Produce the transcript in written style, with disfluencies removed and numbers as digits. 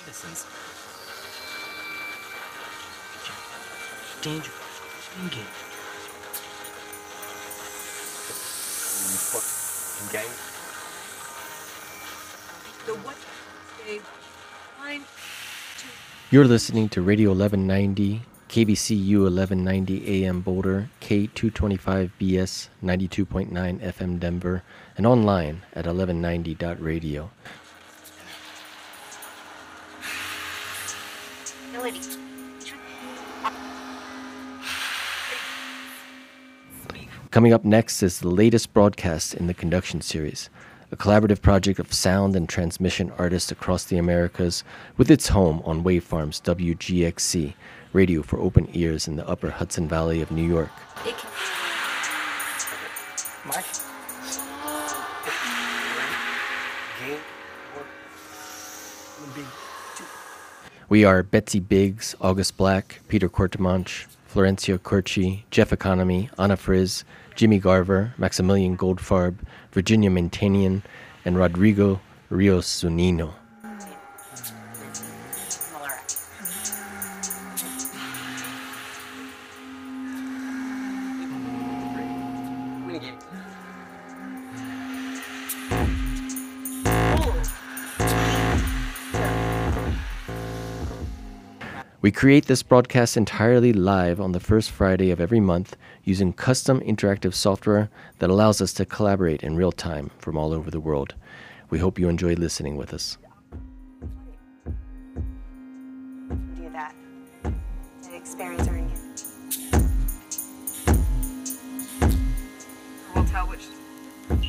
citizens. Danger. Engage. Engage. The what? You're listening to Radio 1190, KBCU 1190 AM Boulder, K225BS 92.9 FM Denver, and online at 1190.radio. Coming up next is the latest broadcast in the Conduction Series, a collaborative project of sound and transmission artists across the Americas with its home on Wavefarm's WGXC, radio for open ears in the upper Hudson Valley of New York. We are Betsy Biggs, August Black, Peter Cortemanche, Florencio Curci, Jeff Economy, Anna Frizz, Jimmy Garver, Maximilian Goldfarb, Virginia Mantanian, and Rodrigo Rios Zunino. We create this broadcast entirely live on the first Friday of every month using custom interactive software that allows us to collaborate in real time from all over the world. We hope you enjoy listening with us. Do that. The experience or engage. I won't tell which